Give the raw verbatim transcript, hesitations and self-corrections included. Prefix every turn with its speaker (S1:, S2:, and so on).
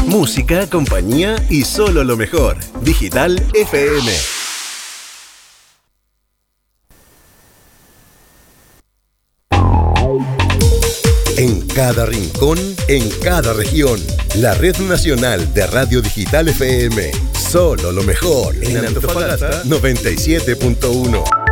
S1: Música, compañía y solo lo mejor. Digital F M. En cada rincón, en cada región. La Red Nacional de Radio Digital F M. Solo lo mejor. En Antofagasta noventa y siete punto uno.